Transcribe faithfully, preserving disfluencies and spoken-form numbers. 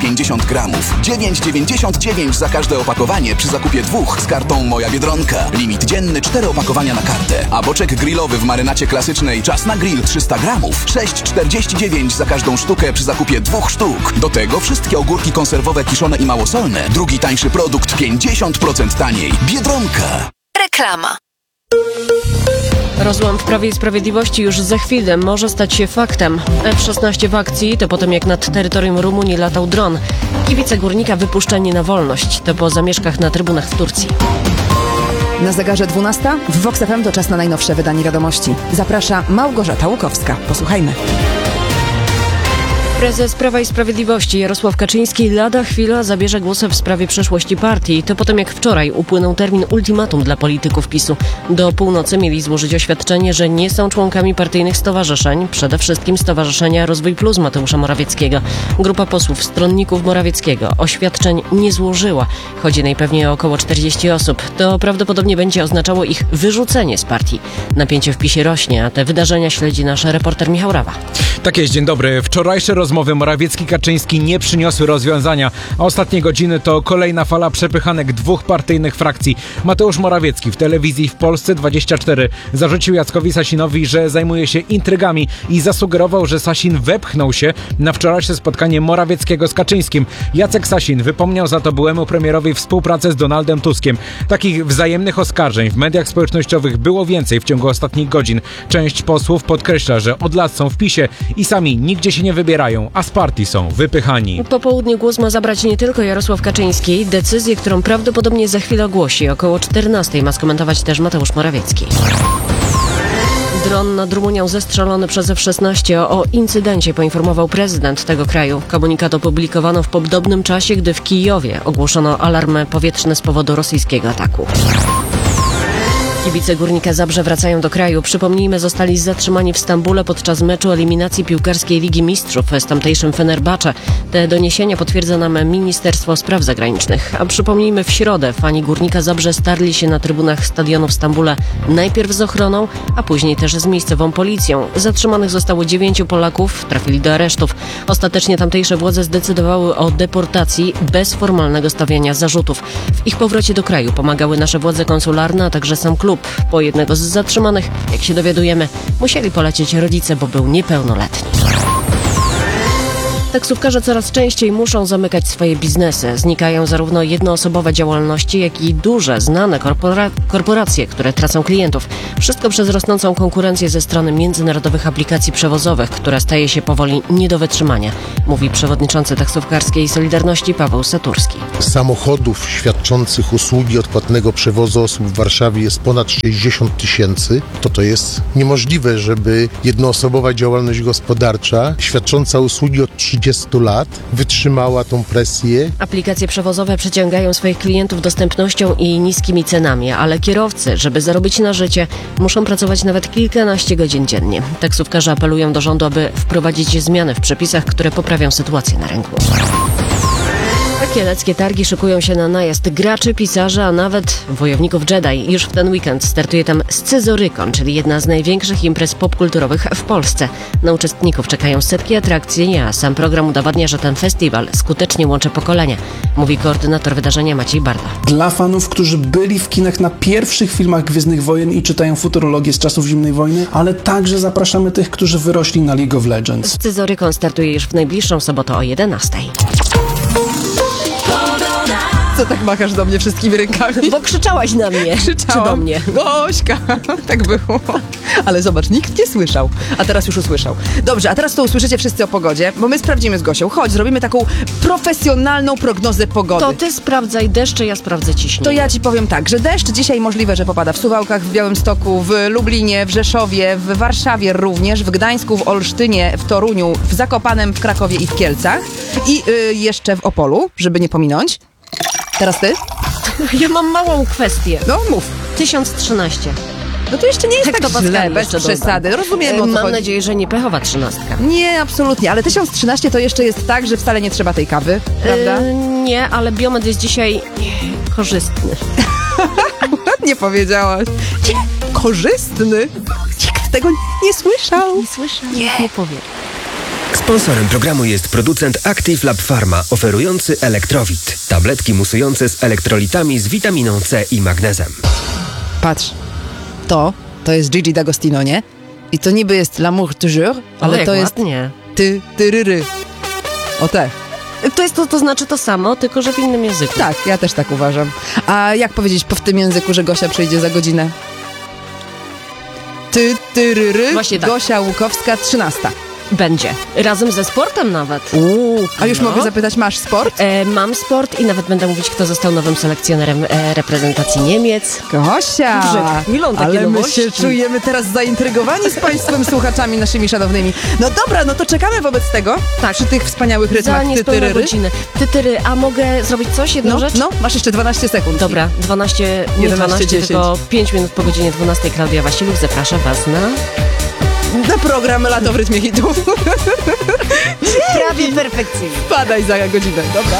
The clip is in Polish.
pięćdziesiąt gramów. dziewięć dziewięćdziesiąt dziewięć za każde opakowanie przy zakupie dwóch z kartą Moja Biedronka. Limit dzienny cztery opakowania na kartę. A boczek grillowy w marynacie klasycznej Czas na grill trzysta gramów. sześć czterdzieści dziewięć za każdą sztukę przy zakupie dwóch sztuk. Do tego wszystkie ogórki konserwowe kiszone i małosolne. Drugi tańszy produkt pięćdziesiąt procent taniej. Biedronka. Reklama. Rozłam w Prawie i Sprawiedliwości już za chwilę może stać się faktem. F szesnaście w akcji to potem jak nad terytorium Rumunii latał dron. Kibice Górnika wypuszczeni na wolność. To po zamieszkach na trybunach w Turcji. Na zegarze dwunasta w Vox F M to czas na najnowsze wydanie wiadomości. Zaprasza Małgorzata Łukowska. Posłuchajmy. Prezes Prawa i Sprawiedliwości Jarosław Kaczyński lada chwila zabierze głos w sprawie przeszłości partii. To potem jak wczoraj upłynął termin ultimatum dla polityków PiSu. Do północy mieli złożyć oświadczenie, że nie są członkami partyjnych stowarzyszeń, przede wszystkim Stowarzyszenia Rozwój Plus Mateusza Morawieckiego. Grupa posłów stronników Morawieckiego oświadczeń nie złożyła. Chodzi najpewniej o około czterdzieści osób. To prawdopodobnie będzie oznaczało ich wyrzucenie z partii. Napięcie w PiSie rośnie, a te wydarzenia śledzi nasz reporter Michał Rawa. Tak jest, dzień dobry. Wczorajsze rozmowy Morawiecki-Kaczyński nie przyniosły rozwiązania, a ostatnie godziny to kolejna fala przepychanek dwóch partyjnych frakcji. Mateusz Morawiecki w telewizji w Polsce dwadzieścia cztery zarzucił Jackowi Sasinowi, że zajmuje się intrygami i zasugerował, że Sasin wepchnął się na wczorajsze spotkanie Morawieckiego z Kaczyńskim. Jacek Sasin wypomniał za to byłemu premierowi współpracę z Donaldem Tuskiem. Takich wzajemnych oskarżeń w mediach społecznościowych było więcej w ciągu ostatnich godzin. Część posłów podkreśla, że od lat są w PiSie i sami nigdzie się nie wybierają, a z partii są wypychani. Po południu głos ma zabrać nie tylko Jarosław Kaczyński. Decyzję, którą prawdopodobnie za chwilę ogłosi. Około czternastej ma skomentować też Mateusz Morawiecki. Dron nad Rumunią zestrzelony przez F szesnaście. O incydencie poinformował prezydent tego kraju. Komunikat opublikowano w podobnym czasie, gdy w Kijowie ogłoszono alarm powietrzny z powodu rosyjskiego ataku. Kibice Górnika Zabrze wracają do kraju. Przypomnijmy, zostali zatrzymani w Stambule podczas meczu eliminacji piłkarskiej Ligi Mistrzów z tamtejszym Fenerbahce. Te doniesienia potwierdza nam Ministerstwo Spraw Zagranicznych. A przypomnijmy, w środę fani Górnika Zabrze starli się na trybunach stadionu w Stambule najpierw z ochroną, a później też z miejscową policją. Zatrzymanych zostało dziewięciu Polaków, trafili do aresztów. Ostatecznie tamtejsze władze zdecydowały o deportacji bez formalnego stawiania zarzutów. W ich powrocie do kraju pomagały nasze władze konsularne, a także sam klub. Po jednego z zatrzymanych, jak się dowiadujemy, musieli polecieć rodzice, bo był niepełnoletni. Taksówkarze coraz częściej muszą zamykać swoje biznesy. Znikają zarówno jednoosobowe działalności, jak i duże, znane korpora- korporacje, które tracą klientów. Wszystko przez rosnącą konkurencję ze strony międzynarodowych aplikacji przewozowych, która staje się powoli nie do wytrzymania, mówi przewodniczący taksówkarskiej Solidarności Paweł Saturski. Samochodów świadczących usługi odpłatnego przewozu osób w Warszawie jest ponad sześćdziesiąt tysięcy. To to jest niemożliwe, żeby jednoosobowa działalność gospodarcza świadcząca usługi od trzydziestu lat wytrzymała tą presję. Aplikacje przewozowe przyciągają swoich klientów dostępnością i niskimi cenami, ale kierowcy, żeby zarobić na życie, muszą pracować nawet kilkanaście godzin dziennie. Taksówkarze apelują do rządu, aby wprowadzić zmiany w przepisach, które poprawią sytuację na rynku. Kieleckie targi szykują się na najazd graczy, pisarzy, a nawet wojowników Jedi. Już w ten weekend startuje tam Scyzorykon, czyli jedna z największych imprez popkulturowych w Polsce. Na uczestników czekają setki atrakcji, a sam program udowadnia, że ten festiwal skutecznie łączy pokolenia, mówi koordynator wydarzenia Maciej Barda. Dla fanów, którzy byli w kinach na pierwszych filmach Gwiezdnych Wojen i czytają futurologię z czasów zimnej wojny, ale także zapraszamy tych, którzy wyrośli na League of Legends. Scyzorykon startuje już w najbliższą sobotę o jedenastej. Co tak machasz do mnie wszystkimi rękami? Bo krzyczałaś na mnie. Krzyczałam. Czy do mnie? Gośka. Tak było. Ale zobacz, nikt nie słyszał. A teraz już usłyszał. Dobrze, a teraz to usłyszycie wszyscy o pogodzie, bo my sprawdzimy z Gosią. Chodź, zrobimy taką profesjonalną prognozę pogody. To ty sprawdzaj deszcze, ja sprawdzę ciśnienie. To ja ci powiem tak, że deszcz dzisiaj możliwe, że popada w Suwałkach, w Białymstoku, w Lublinie, w Rzeszowie, w Warszawie również, w Gdańsku, w Olsztynie, w Toruniu, w Zakopanem, w Krakowie i w Kielcach. I yy, jeszcze w Opolu, żeby nie pominąć. Teraz ty? Ja mam małą kwestię. No mów. tysiąc trzynaście. No to jeszcze nie jest tak, tak źle, bez przesady. Rozumiemy, o co Mam chodzi. nadzieję, że nie pechowa trzynastka. Nie, absolutnie, ale tysiąc trzynaście to jeszcze jest tak, że wcale nie trzeba tej kawy, prawda? Yy, nie, ale biomed jest dzisiaj korzystny. Nie powiedziałaś. Nie, korzystny? Nikt tego nie słyszał. Nie słyszał, nie, nie powiem. Sponsorem programu jest producent Active Lab Pharma, oferujący Elektrowit. Tabletki musujące z elektrolitami z witaminą C i magnezem. Patrz, to, to jest Gigi D'Agostino, nie? I to niby jest L'amour toujours, ale o, jak to jest ładnie. ty, tyryry. O te. To jest to, to znaczy to samo, tylko że w innym języku. Tak, ja też tak uważam. A jak powiedzieć w tym języku, że Gosia przyjdzie za godzinę? Ty, tyryry, Właśnie tak. Gosia Łukowska, trzynasta. Będzie. Razem ze sportem nawet. Uuu, a już No. mogę zapytać, masz sport? E, mam sport i nawet będę mówić, kto został nowym selekcjonerem e, reprezentacji Niemiec. Gosia! Przed chwilą takie Ale my nowości. się czujemy teraz zaintrygowani z państwem słuchaczami naszymi szanownymi. No dobra, no to czekamy wobec tego, tak, przy tych wspaniałych Za rytmach niespełna tytyryry. godziny. Tytyry, a mogę zrobić coś, jedną No, rzecz? no, masz jeszcze dwanaście sekund. Dobra, dwanaście, nie jedenaście, dwanaście, dziesięć. tylko pięć minut po godzinie dwunastej. Klaudia Wasiluk zaprasza Was na... Na program Lato w rytmie hitów. Prawie perfekcyjnie. Wpadaj za godzinę, dobra.